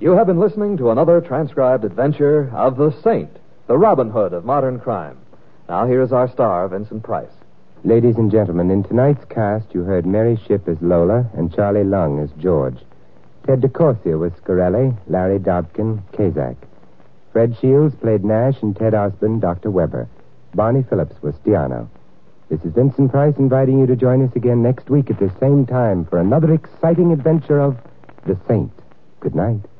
You have been listening to another transcribed adventure of the Saint, the Robin Hood of modern crime. Now here is our star, Vincent Price. Ladies and gentlemen, in tonight's cast, you heard Mary Shipp as Lola and Charlie Lung as George. Ted DeCorsia was Scarelli, Larry Dobkin, Kazak. Fred Shields played Nash, and Ted Osborne, Dr. Weber. Barney Phillips was Stiano. This is Vincent Price inviting you to join us again next week at the same time for another exciting adventure of The Saint. Good night.